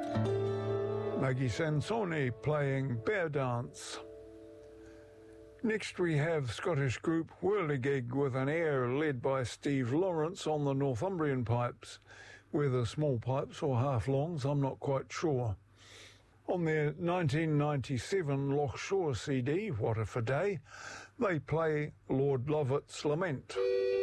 Maggie Sansoni playing Bear Dance. Next we have Scottish group Whirligig with an air led by Steve Lawrence on the Northumbrian pipes, whether small pipes or half-longs, I'm not quite sure. On their 1997 Lochshore CD, What If a Day, they play Lord Lovett's Lament.